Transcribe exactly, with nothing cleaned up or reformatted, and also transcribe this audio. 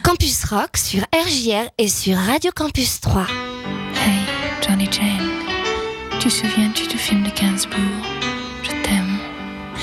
Campus Rock sur R J R et sur Radio Campus trois. Hey, Johnny Jane, tu souviens-tu du film de Gainsbourg? Je t'aime.